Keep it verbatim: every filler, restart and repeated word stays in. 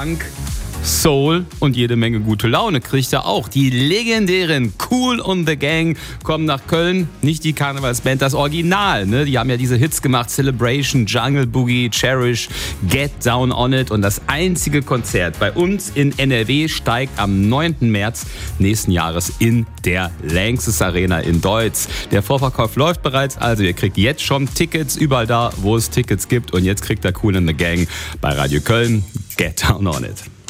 Funk, Soul und jede Menge gute Laune kriegt er auch. Die legendären Kool und the Gang kommen nach Köln. Nicht die Karnevalsband, das Original. Ne? Die haben ja diese Hits gemacht. Celebration, Jungle Boogie, Cherish, Get Down on It. Und das einzige Konzert bei uns in N R W steigt am neunten März nächsten Jahres in der Lanxess Arena in Deutz. Der Vorverkauf läuft bereits. Also ihr kriegt jetzt schon Tickets überall da, wo es Tickets gibt. Und jetzt kriegt er Kool and the Gang bei Radio Köln. Get Down on It.